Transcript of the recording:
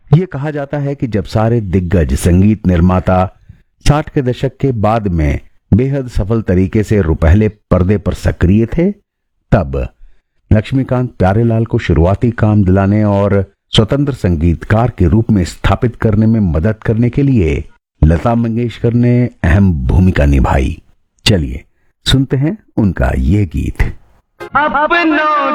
ये कहा जाता है कि जब सारे दिग्गज संगीत निर्माता 60 के दशक के बाद में बेहद सफल तरीके से रुपहले पर्दे पर सक्रिय थे, तब लक्ष्मीकांत प्यारेलाल को शुरुआती काम दिलाने और स्वतंत्र संगीतकार के रूप में स्थापित करने में मदद करने के लिए लता मंगेशकर ने अहम भूमिका निभाई। चलिए सुनते हैं उनका ये गीत। अपनों